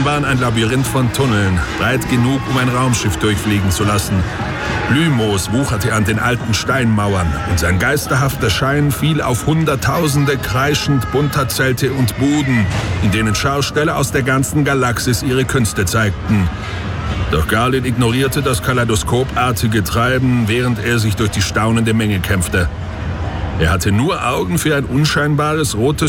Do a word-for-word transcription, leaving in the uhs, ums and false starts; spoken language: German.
waren ein Labyrinth von Tunneln, breit genug, um ein Raumschiff durchfliegen zu lassen. Blühmoos wucherte an den alten Steinmauern und sein geisterhafter Schein fiel auf Hunderttausende kreischend bunter Zelte und Buden, in denen Schausteller aus der ganzen Galaxis ihre Künste zeigten. Doch Garlin ignorierte das kaleidoskopartige Treiben, während er sich durch die staunende Menge kämpfte. Er hatte nur Augen für ein unscheinbares rotes